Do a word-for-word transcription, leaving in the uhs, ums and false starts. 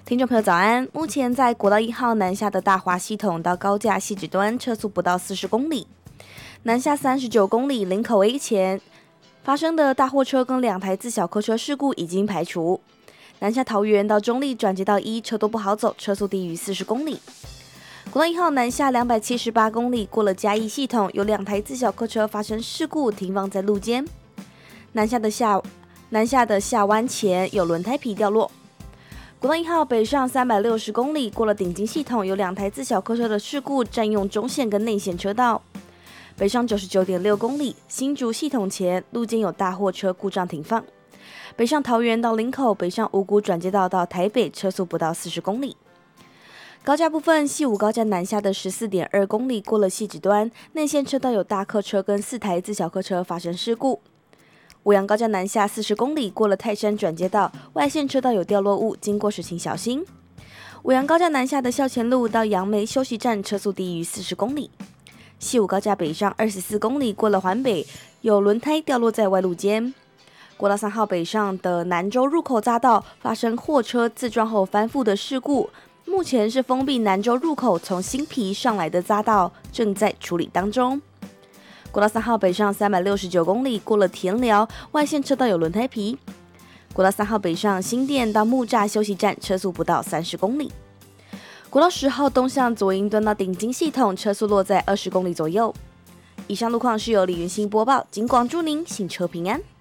听众朋友早安，目前在国道一号南下的大华系统到高架汐止端车速不到四十公里，南下三十九公里林口 A 前发生的大货车跟两台自小客车事故已经排除。南下桃园到中立转接道一车多不好走，车速低于四十公里。国道一号南下两百七十八公里，过了嘉义系统，有两台自小客车发生事故，停放在路肩。南下的下南下的下弯前有轮胎皮掉落。国道一号北上三百六十公里，过了顶金系统，有两台自小客车的事故，占用中线跟内线车道。北上九十九点六公里，新竹系统前路肩有大货车故障停放。北上桃园到林口，北上五股转接道到台北，车速不到四十公里。高架部分，西武高架南下的十四点二公里，过了汐止端，内线车道有大客车跟四台自小客车发生事故。五杨高架南下四十公里，过了泰山转接道，外线车道有掉落物，经过时请小心。五杨高架南下的校前路到杨梅休息站，车速低于四十公里。西武高架北上二十四公里，过了环北，有轮胎掉落在外路间。国道三号北上的南州入口匝道发生货车自撞后翻覆的事故，目前是封闭南州入口从新皮上来的匝道，正在处理当中。国道三号北上三百六十九公里，过了田寮，外线车道有轮胎皮。国道三号北上新店到木栅休息站，车速不到三十公里。国道十号东向左营端到顶金系统，车速落在二十公里左右。以上路况是由李云欣播报，警广祝您行车平安。